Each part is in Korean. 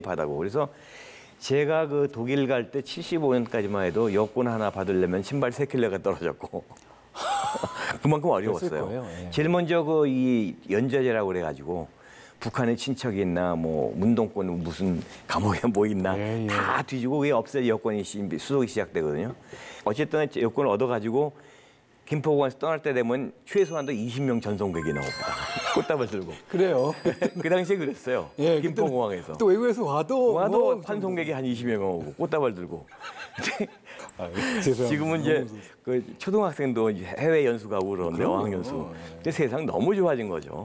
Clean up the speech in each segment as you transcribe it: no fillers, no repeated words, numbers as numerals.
받아고. 그래서 제가 그 독일 갈 때 75년까지만 해도 여권 하나 받으려면 신발 3켤레가 떨어졌고 그만큼 어려웠어요. 거예요. 예. 제일 먼저 그 이 연좌제라고 그래가지고 북한에 친척이 있나 뭐 문동권 무슨 감옥에 뭐 있나 예, 예. 다 뒤지고 그게 없어야 여권이 수속이 시작되거든요. 어쨌든 여권을 얻어가지고 김포공항에서 떠날 때 되면 최소한도 20명 전송객이 나옵니다. 꽃다발 들고. 그래요. 그 당시에 그랬어요. 예, 김포공항에서. 또 외국에서 와도 뭐 환송객이 한 20명 오고 꽃다발 들고. 죄송합니다. 지금은 이제 그 초등학생도 이제 해외 연수 가고 그러는데 어학연수. 근데 세상 너무 좋아진 거죠.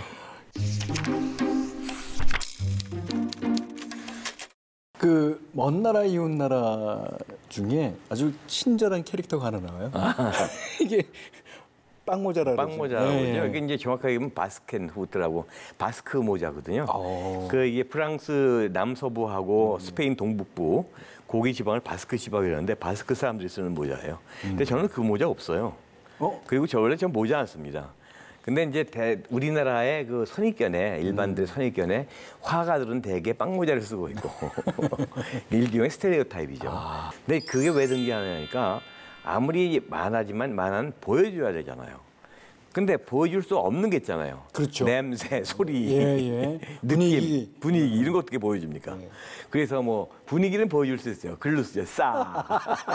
그 먼 나라 이웃 나라 중에 아주 친절한 캐릭터가 하나 나와요. 이게 빵모자라고. 빵모자라고 예, 그러죠. 예. 이게 이제 정확하게 보면 바스켄 후트라고 바스크 모자거든요. 오. 그 이게 프랑스 남서부하고 스페인 동북부 고기 지방을 바스크 지방이라는데 바스크 사람들이 쓰는 모자예요. 근데 저는 그 모자 없어요. 그리고 저 원래 전 모자 안 씁니다. 근데 이제 우리나라의 그 선입견에 일반들 선입견에 화가들은 대개 빵모자를 쓰고 있고 일종의 스테레오타입이죠. 근데 그게 왜 등장하냐니까 아무리 만화지만 만화는 보여줘야 되잖아요. 근데 보여줄 수 없는 게 있잖아요. 그렇죠. 냄새, 소리, 예, 예. 느낌, 분위기 이런 거 어떻게 보여줍니까? 그래서 뭐 분위기는 보여줄 수 있어요. 글로 쓰죠. 싸.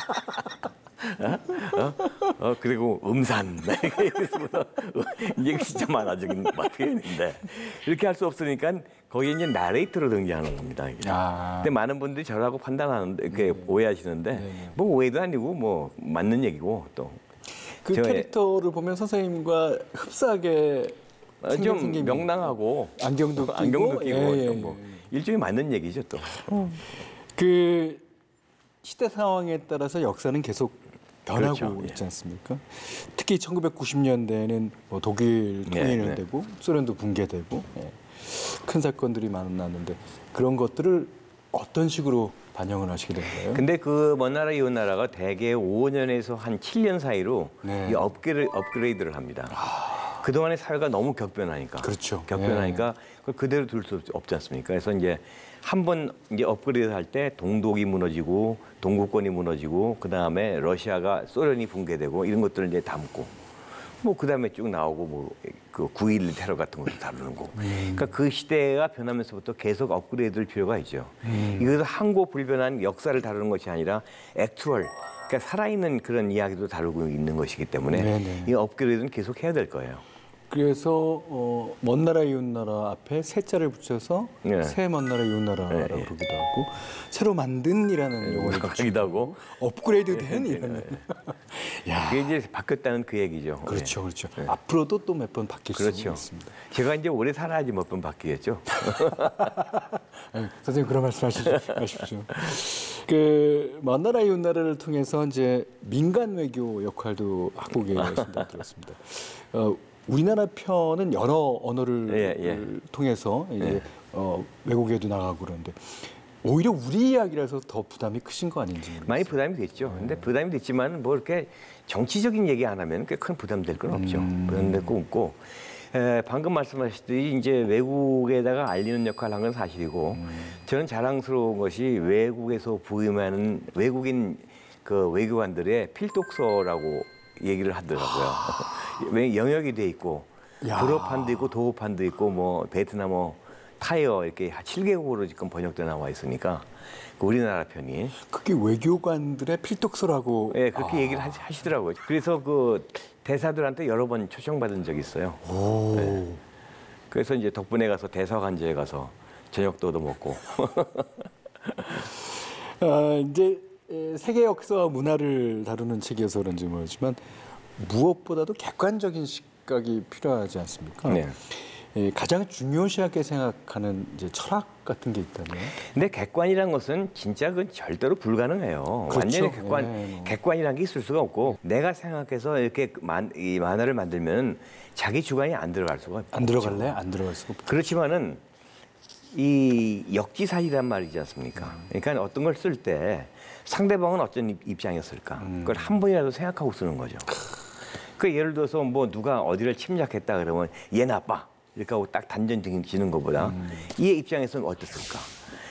그리고 음산. 그래서 이게 진짜 만화적인 표현인데 이렇게 할 수 없으니까 거기에 이제 나레이터로 등장하는 겁니다. 이게. 근데 많은 분들이 저라고 판단하는데 이렇게 오해하시는데 뭐 오해도 아니고 뭐 맞는 얘기고 또. 그 캐릭터를 보면 선생님과 흡사하게 좀 생김이 명랑하고 안경도 끼고, 안경도 끼고 예, 예. 뭐 일종의 맞는 얘기죠 또. 그 시대 상황에 따라서 역사는 계속 변하고 그렇죠. 있지 않습니까? 특히 1990년대에는 뭐 독일 통일이 되고 소련도 붕괴되고 큰 사건들이 많았는데 그런 것들을 어떤 식으로 반영을 하시게 된 거예요? 근데 그 먼 나라 이웃 나라가 대개 5년에서 한 7년 사이로 이 업그레이드를 합니다. 그동안의 사회가 너무 격변하니까. 그렇죠. 격변하니까 그걸 그대로 둘 수 없지 않습니까? 그래서 이제 한 번 이제 업그레이드 할 때 동독이 무너지고 동구권이 무너지고 그다음에 러시아가 소련이 붕괴되고 이런 것들을 이제 담고 뭐 그다음에 쭉 나오고 뭐 그 9.11 테러 같은 것도 다루는 거고. 그러니까 그 시대가 변하면서부터 계속 업그레이드할 필요가 있죠. 이것도 항고불변한 역사를 다루는 것이 아니라 액투얼 그러니까 살아있는 그런 이야기도 다루고 있는 것이기 때문에 이 업그레이드는 계속 해야 될 거예요. 그래서 먼 나라 이웃 나라 앞에 세 자를 붙여서 새 먼 나라 이웃 나라라고 그러기도 하고 새로 만든이라는 용어를 하기도 하고 업그레이드된 이라는. 야, 그게 이제 바뀌었다는 그 얘기죠. 그렇죠, 그렇죠. 앞으로도 또 몇 번 바뀔 수 있습니다. 제가 이제 오래 살아야지 몇 번 바뀌겠죠. 선생님 그런 말씀하십시오. 그 먼 나라 이웃 나라를 통해서 이제 민간 외교 역할도 하고 계신다고 들었습니다. 우리나라 편은 여러 언어를 통해서 이제 외국에도 나가고 그러는데 오히려 우리 이야기라서 더 부담이 크신 거 아닌지 모르겠어요. 많이 부담이 됐죠. 근데 부담이 됐지만 뭐 이렇게 정치적인 얘기 안 하면 꽤 큰 부담될 건 없죠. 부담될 거 없고 방금 말씀하셨듯이 이제 외국에다가 알리는 역할을 한 건 사실이고 저는 자랑스러운 것이 외국에서 부임하는 외국인 그 외교관들의 필독서라고 얘기를 하더라고요. 왜 영역이 돼 있고 불어판도 있고 도어판도 있고 뭐 베트남어 타이어 이렇게 7개국어로 지금 번역돼 나와 있으니까 그 우리나라 편이 그게 외교관들의 필독서라고 그렇게 얘기를 하시더라고요. 그래서 그 대사들한테 여러 번 초청받은 적이 있어요. 그래서 이제 덕분에 가서 대사관제에 가서 저녁도 얻어먹고 이제 세계 역사와 문화를 다루는 책이어서 그런지 모르지만 무엇보다도 객관적인 시각이 필요하지 않습니까? 가장 중요시하게 생각하는 이제 철학 같은 게 있다면? 근데 객관이란 것은 진짜 그 절대로 불가능해요. 그렇죠. 완전히 객관이란 게 있을 수가 없고 내가 생각해서 이렇게 이 만화를 만들면 자기 주관이 안 들어갈 수가 없죠. 안 들어갈래? 안 들어갈 수가 없죠. 그렇지만은 이 역지사지란 말이지 않습니까? 그러니까 어떤 걸 쓸 때 상대방은 어떤 입장이었을까? 그걸 한 번이라도 생각하고 쓰는 거죠. 그 예를 들어서 뭐 누가 어디를 침략했다 그러면 얘 나빠 이렇게 하고 딱 단정 지는 것보다 얘 입장에서는 어땠을까?